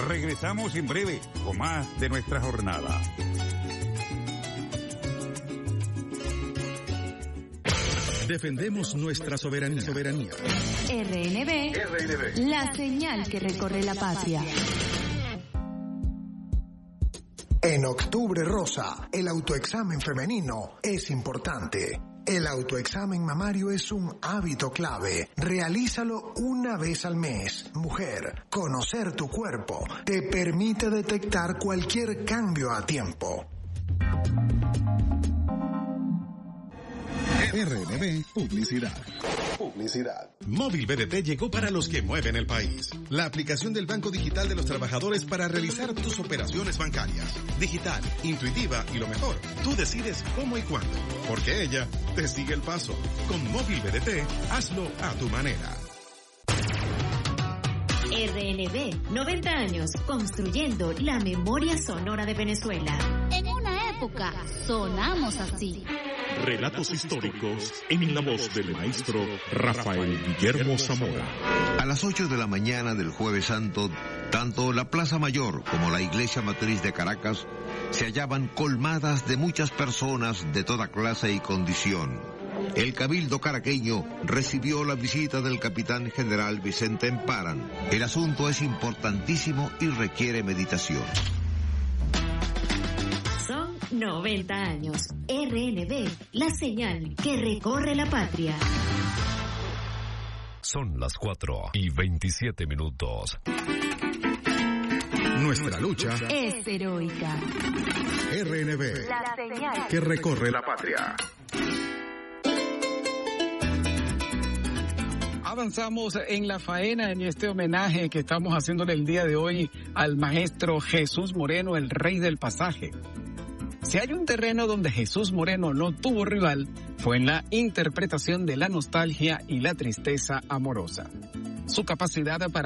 Regresamos en breve con más de nuestra jornada. Defendemos nuestra soberanía. RNB, la señal que recorre la patria. En Octubre Rosa, el autoexamen femenino es importante. El autoexamen mamario es un hábito clave. Realízalo una vez al mes. Mujer, conocer tu cuerpo te permite detectar cualquier cambio a tiempo. RNB Publicidad. Móvil BDT llegó para los que mueven el país. La aplicación del Banco Digital de los Trabajadores para realizar tus operaciones bancarias. Digital, intuitiva y lo mejor, tú decides cómo y cuándo, porque ella te sigue el paso. Con Móvil BDT, hazlo a tu manera. RNB, 90 años construyendo la memoria sonora de Venezuela. En una época sonamos así. Relatos históricos en la voz del maestro Rafael Guillermo Zamora. A las 8 de la mañana del Jueves Santo, tanto la Plaza Mayor como la Iglesia Matriz de Caracas se hallaban colmadas de muchas personas de toda clase y condición. El Cabildo caraqueño recibió la visita del capitán general Vicente Emparan. El asunto es importantísimo y requiere meditación. Son 90 años. RNB, la señal que recorre la patria. Son las 4:27. Nuestra lucha es heroica. RNB, La señal que recorre la patria. Avanzamos en la faena en este homenaje que estamos haciéndole el día de hoy al maestro Jesús Moreno, el rey del pasaje. Si hay un terreno donde Jesús Moreno no tuvo rival, fue en la interpretación de la nostalgia y la tristeza amorosa. Su capacidad para